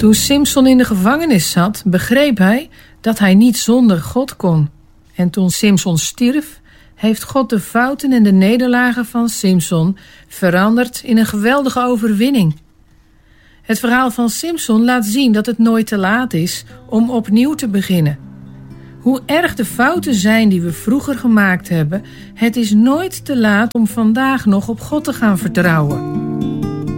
Toen Simson in de gevangenis zat, begreep hij dat hij niet zonder God kon. En toen Simson stierf, heeft God de fouten en de nederlagen van Simson veranderd in een geweldige overwinning. Het verhaal van Simson laat zien dat het nooit te laat is om opnieuw te beginnen. Hoe erg de fouten zijn die we vroeger gemaakt hebben, het is nooit te laat om vandaag nog op God te gaan vertrouwen.